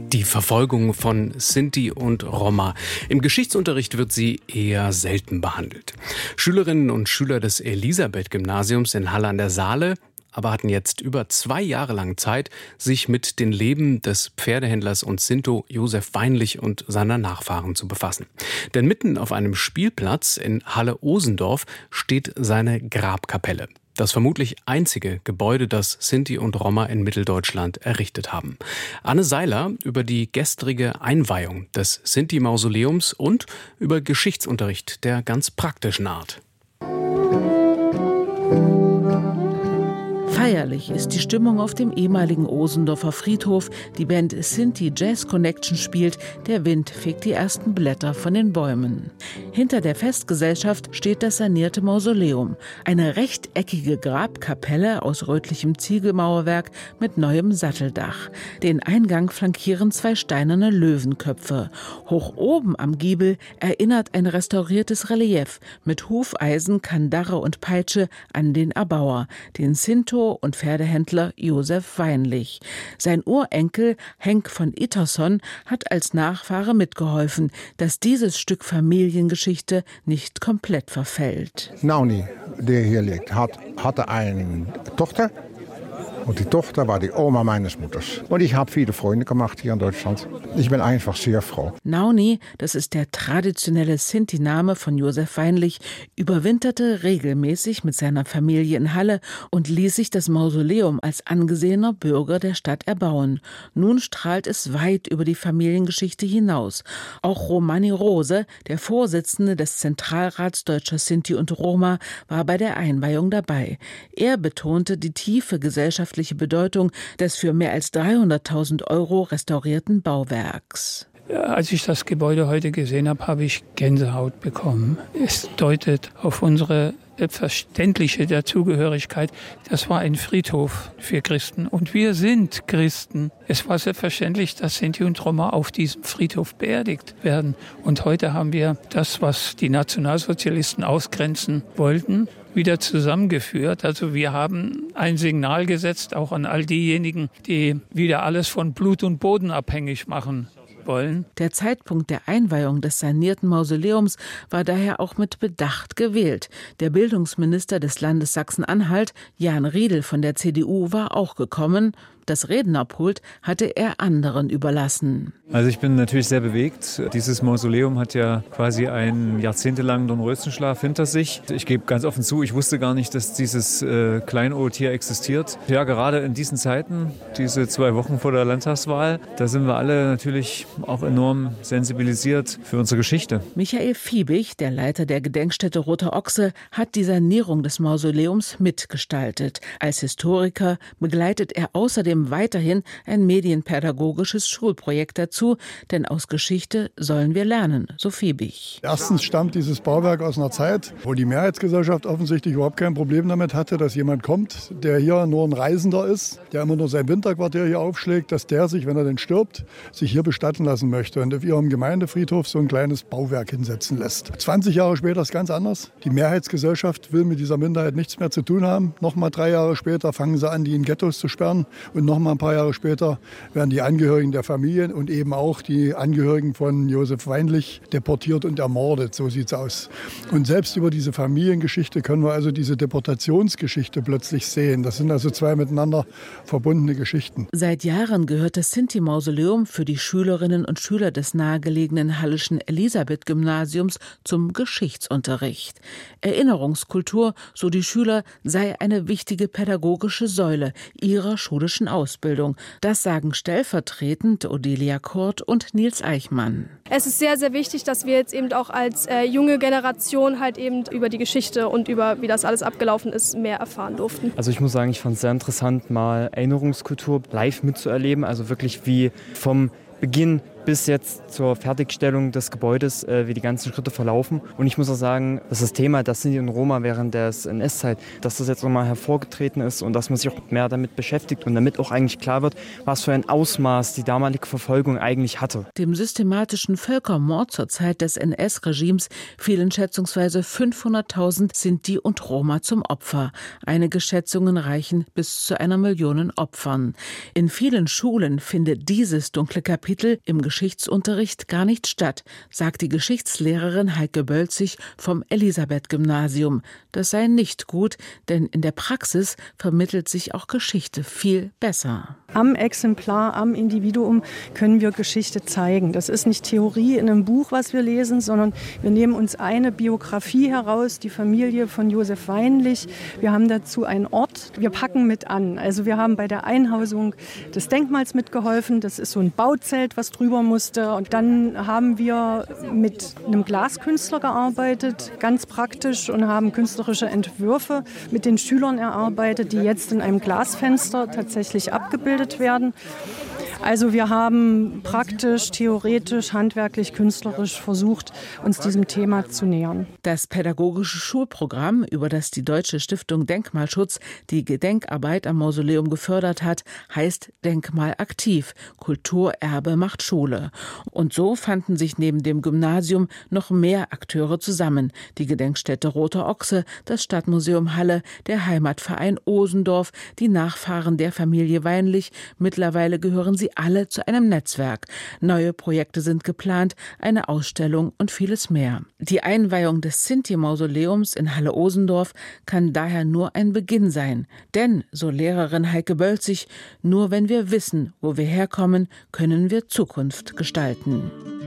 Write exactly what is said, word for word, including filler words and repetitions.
Die Verfolgung von Sinti und Roma. Im Geschichtsunterricht wird sie eher selten behandelt. Schülerinnen und Schüler des Elisabeth-Gymnasiums in Halle an der Saale aber hatten jetzt über zwei Jahre lang Zeit, sich mit den Leben des Pferdehändlers und Sinto Josef Weinlich und seiner Nachfahren zu befassen. Denn mitten auf einem Spielplatz in Halle-Osendorf steht seine Grabkapelle. Das vermutlich einzige Gebäude, das Sinti und Roma in Mitteldeutschland errichtet haben. Anne Seiler über die gestrige Einweihung des Sinti-Mausoleums und über Geschichtsunterricht der ganz praktischen Art. Feierlich ist die Stimmung auf dem ehemaligen Osendorfer Friedhof. Die Band Sinti Jazz Connection spielt. Der Wind fegt die ersten Blätter von den Bäumen. Hinter der Festgesellschaft steht das sanierte Mausoleum. Eine rechteckige Grabkapelle aus rötlichem Ziegelmauerwerk mit neuem Satteldach. Den Eingang flankieren zwei steinerne Löwenköpfe. Hoch oben am Giebel erinnert ein restauriertes Relief mit Hufeisen, Kandare und Peitsche an den Erbauer, den Sinto und Pferdehändler Josef Weinlich. Sein Urenkel Henk von Itterson hat als Nachfahre mitgeholfen, dass dieses Stück Familiengeschichte nicht komplett verfällt. Nauni, der hier liegt, hat, hatte eine Tochter. Und die Tochter war die Oma meines Mutters. Und ich habe viele Freunde gemacht hier in Deutschland. Ich bin einfach sehr froh. Nauni, das ist der traditionelle Sinti-Name von Josef Weinlich, überwinterte regelmäßig mit seiner Familie in Halle und ließ sich das Mausoleum als angesehener Bürger der Stadt erbauen. Nun strahlt es weit über die Familiengeschichte hinaus. Auch Romani Rose, der Vorsitzende des Zentralrats Deutscher Sinti und Roma, war bei der Einweihung dabei. Er betonte die tiefe gesellschaftliche Bedeutung des für mehr als dreihunderttausend Euro restaurierten Bauwerks. Ja, als ich das Gebäude heute gesehen habe, habe ich Gänsehaut bekommen. Es deutet auf unsere selbstverständliche Dazugehörigkeit. Das war ein Friedhof für Christen und wir sind Christen. Es war selbstverständlich, dass Sinti und Roma auf diesem Friedhof beerdigt werden. Und heute haben wir das, was die Nationalsozialisten ausgrenzen wollten, wieder zusammengeführt. Also wir haben ein Signal gesetzt, auch an all diejenigen, die wieder alles von Blut und Boden abhängig machen wollen. Der Zeitpunkt der Einweihung des sanierten Mausoleums war daher auch mit Bedacht gewählt. Der Bildungsminister des Landes Sachsen-Anhalt, Jan Riedel von der C D U, war auch gekommen. Das Rednerpult hatte er anderen überlassen. Also ich bin natürlich sehr bewegt. Dieses Mausoleum hat ja quasi einen jahrzehntelangen Dornröschenschlaf hinter sich. Ich gebe ganz offen zu, ich wusste gar nicht, dass dieses äh, Kleinod hier existiert. Ja, gerade in diesen Zeiten, diese zwei Wochen vor der Landtagswahl, da sind wir alle natürlich auch enorm sensibilisiert für unsere Geschichte. Michael Fiebig, der Leiter der Gedenkstätte Roter Ochse, hat die Sanierung des Mausoleums mitgestaltet. Als Historiker begleitet er außerdem weiterhin ein medienpädagogisches Schulprojekt dazu, denn aus Geschichte sollen wir lernen, so Fiebig. Erstens stammt dieses Bauwerk aus einer Zeit, wo die Mehrheitsgesellschaft offensichtlich überhaupt kein Problem damit hatte, dass jemand kommt, der hier nur ein Reisender ist, der immer nur sein Winterquartier hier aufschlägt, dass der sich, wenn er denn stirbt, sich hier bestatten lassen möchte und auf ihrem Gemeindefriedhof so ein kleines Bauwerk hinsetzen lässt. zwanzig Jahre später ist ganz anders. Die Mehrheitsgesellschaft will mit dieser Minderheit nichts mehr zu tun haben. Nochmal drei Jahre später fangen sie an, die in Ghettos zu sperren. Und noch mal ein paar Jahre später werden die Angehörigen der Familien und eben auch die Angehörigen von Josef Weinlich deportiert und ermordet. So sieht's aus. Und selbst über diese Familiengeschichte können wir also diese Deportationsgeschichte plötzlich sehen. Das sind also zwei miteinander verbundene Geschichten. Seit Jahren gehört das Sinti-Mausoleum für die Schülerinnen und Schüler des nahegelegenen Halleschen Elisabeth-Gymnasiums zum Geschichtsunterricht. Erinnerungskultur, so die Schüler, sei eine wichtige pädagogische Säule ihrer schulischen Ausbildung. Das sagen stellvertretend Odelia Kurt und Nils Eichmann. Es ist sehr, sehr wichtig, dass wir jetzt eben auch als äh, junge Generation halt eben über die Geschichte und über wie das alles abgelaufen ist, mehr erfahren durften. Also ich muss sagen, ich fand es sehr interessant, mal Erinnerungskultur live mitzuerleben. Also wirklich wie vom Beginn bis jetzt zur Fertigstellung des Gebäudes, äh, wie die ganzen Schritte verlaufen. Und ich muss auch sagen, dass das Thema, das Sinti und Roma während der N S-Zeit, dass das jetzt nochmal hervorgetreten ist und dass man sich auch mehr damit beschäftigt und damit auch eigentlich klar wird, was für ein Ausmaß die damalige Verfolgung eigentlich hatte. Dem systematischen Völkermord zur Zeit des N S-Regimes fielen schätzungsweise fünfhunderttausend Sinti und Roma zum Opfer. Einige Schätzungen reichen bis zu einer Million Opfern. In vielen Schulen findet dieses dunkle Kapitel im Geschichtsunterricht gar nicht statt, sagt die Geschichtslehrerin Heike Bölzig vom Elisabeth-Gymnasium. Das sei nicht gut, denn in der Praxis vermittelt sich auch Geschichte viel besser. Am Exemplar, am Individuum können wir Geschichte zeigen. Das ist nicht Theorie in einem Buch, was wir lesen, sondern wir nehmen uns eine Biografie heraus, die Familie von Josef Weinlich. Wir haben dazu einen Ort, wir packen mit an. Also wir haben bei der Einhausung des Denkmals mitgeholfen. Das ist so ein Bauzelt, was drüber musste. Und dann haben wir mit einem Glaskünstler gearbeitet, ganz praktisch, und haben künstlerische Entwürfe mit den Schülern erarbeitet, die jetzt in einem Glasfenster tatsächlich abgebildet werden. Also wir haben praktisch, theoretisch, handwerklich, künstlerisch versucht, uns diesem Thema zu nähern. Das pädagogische Schulprogramm, über das die Deutsche Stiftung Denkmalschutz die Gedenkarbeit am Mausoleum gefördert hat, heißt Denkmal aktiv. Kulturerbe macht Schule. Und so fanden sich neben dem Gymnasium noch mehr Akteure zusammen. Die Gedenkstätte Roter Ochse, das Stadtmuseum Halle, der Heimatverein Osendorf, die Nachfahren der Familie Weinlich. Mittlerweile gehören sie alle zu einem Netzwerk. Neue Projekte sind geplant, eine Ausstellung und vieles mehr. Die Einweihung des Sinti-Mausoleums in Halle-Osendorf kann daher nur ein Beginn sein. Denn, so Lehrerin Heike Bölzig, nur wenn wir wissen, wo wir herkommen, können wir Zukunft gestalten.